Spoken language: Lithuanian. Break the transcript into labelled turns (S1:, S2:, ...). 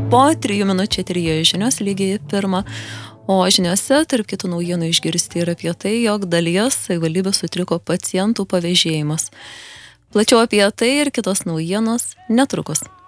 S1: po 3 minučių eteryje žinios lygiai 1. O žiniose, tarp kitų naujienų išgirsti ir apie tai, jog dalies savivaldybių sutriko pacientų pavėžėjimas. Plačiau apie tai ir kitos naujienos netrukus.